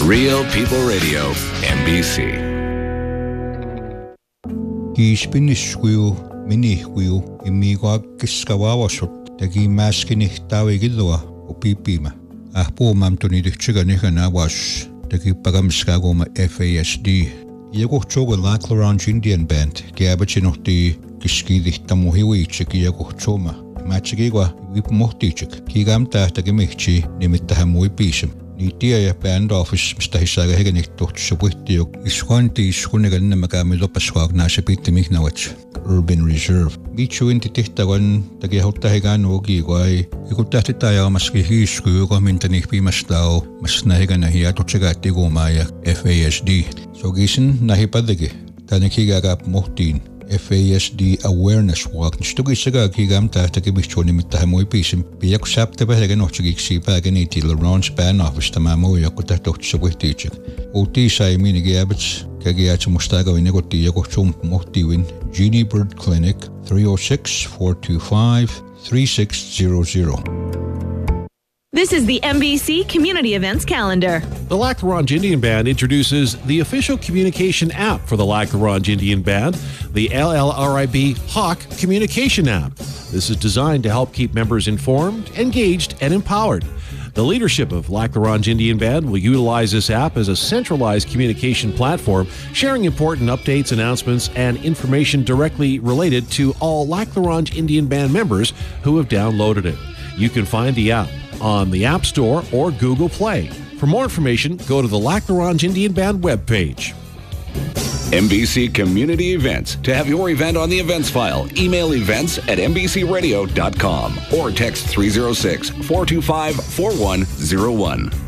Real People Radio, NBC. Kiispinniskuju minihkuju immiqaakkiskavaavasut tagi maaskinihtaavigillua upiippiima ahpuumamtunidichiganniganawas tagi pagamiskaaguma FASD iaguhtuuga Lac La Ronge Indian Band kiabatinuhti kiskiidihtamuhiwiitsik iaguhtuuma maatsigigua vipumohtiitsik kiigamtaa tagimihti nimittahamuipiisam niitia band office mistahisaaga hegenihtuhtusapuhtiuk isquanti isqunigannamakamiloppasquaagnaasapittimihnaawat Urban Reserve miitsuinti tihtagan tagiahutahigaanuugiiguai ikuttahtitaajaamaski hiiskuyuqomintanihpiimaslao masnahigannahiatutsigaattiguumaaya FASD sogisin nahipadagi tanikigagaap muhtiin FASD awareness walk nstugisaga kigamta takibihchunimittahamuipiisim piakusaptapahelaganohtsigiksiipaaganiiti La Ronge Band Office tamamuuyakkutahtohtisapwihtiitsik uutiisaaimiinigiabats kagiaatsimustagavinegottiiyakuhtum muhtiwin Genie Bird Clinic 306-425-3600. This is the NBC Community Events Calendar. The Lac La Ronge Indian Band introduces the official communication app for the Lac La Ronge Indian Band, the LLRIB Hawk Communication App. This is designed to help keep members informed, engaged, and empowered. The leadership of Lac La Ronge Indian Band will utilize this app as a centralized communication platform, sharing important updates, announcements, and information directly related to all Lac La Ronge Indian Band members who have downloaded it. You can find the app on the App Store or Google Play. For more information, go to the Lac La Ronge Indian Band webpage. NBC Community Events. To have your event on the events file, email events@nbcradio.com or text 306-425-4101.